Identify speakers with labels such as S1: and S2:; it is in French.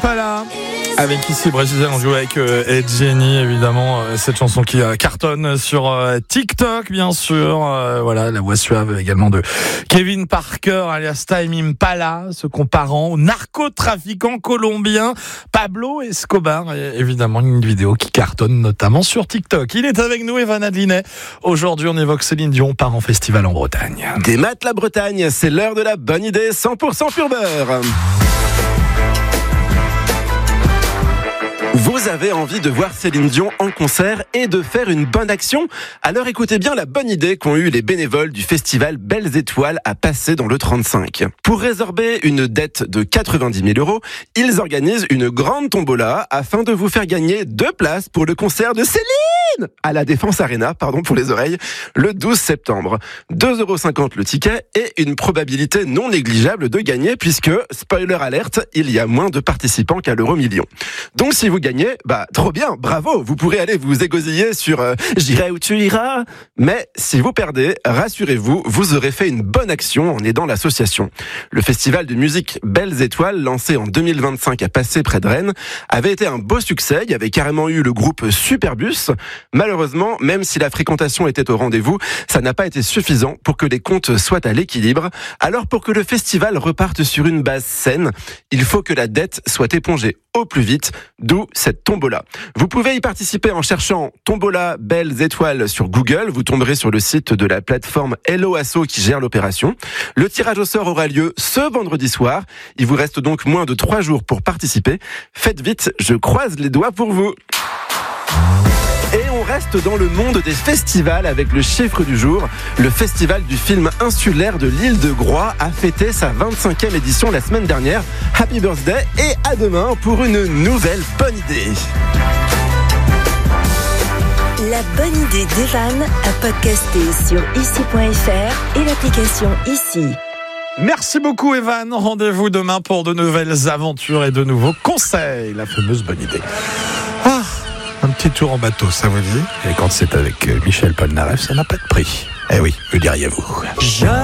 S1: Impala. Avec ici Brésil, on joue avec Ed Jenny, évidemment, cette chanson qui cartonne sur TikTok, bien sûr. Voilà, la voix suave également de Kevin Parker, alias Time Impala, se comparant au narcotrafiquant colombien Pablo Escobar. Et évidemment, une vidéo qui cartonne notamment sur TikTok. Il est avec nous, Evan Adlinet. Aujourd'hui, on évoque Céline Dion, part en festival en Bretagne.
S2: Des maths la Bretagne, c'est l'heure de la bonne idée 100% pur beurre. Vous avez envie de voir Céline Dion en concert et de faire une bonne action? Alors écoutez bien la bonne idée qu'ont eu les bénévoles du festival Belles Étoiles à Passé dans le 35. Pour résorber une dette de 90 000 €, ils organisent une grande tombola afin de vous faire gagner 2 places pour le concert de Céline à la Défense Arena, pardon pour les oreilles, le 12 septembre. 2,50 € le ticket et une probabilité non négligeable de gagner puisque, spoiler alerte, il y a moins de participants qu'à l'euro-million. Donc si vous gagnez, trop bien, bravo, vous pourrez aller vous égosiller sur J'irai où tu iras. Mais si vous perdez, rassurez-vous, vous aurez fait une bonne action en aidant l'association. Le festival de musique Belles Étoiles, lancé en 2025 à Passé près de Rennes, avait été un beau succès. Il y avait carrément eu le groupe Superbus. Malheureusement, même si la fréquentation était au rendez-vous, ça n'a pas été suffisant pour que les comptes soient à l'équilibre. Alors pour que le festival reparte sur une base saine, il faut que la dette soit épongée au plus vite, d'où cette tombola. Vous pouvez y participer en cherchant Tombola Belles Étoiles sur Google. Vous tomberez sur le site de la plateforme Hello Asso qui gère l'opération. Le tirage au sort aura lieu ce vendredi soir. Il vous reste donc moins de 3 jours pour participer. Faites vite, je croise les doigts pour vous. Et on reste dans le monde des festivals avec le chiffre du jour. Le festival du film insulaire de l'île de Groix a fêté sa 25e édition la semaine dernière. Happy birthday et à demain pour une nouvelle bonne idée.
S3: La bonne idée d'Evan à podcaster sur ici.fr et l'application Ici.
S1: Merci beaucoup, Evan. Rendez-vous demain pour de nouvelles aventures et de nouveaux conseils. La fameuse bonne idée. Un petit tour en bateau, ça vous dit? Et quand c'est avec Michel Polnareff, ça n'a pas de prix. Eh oui, que diriez-vous?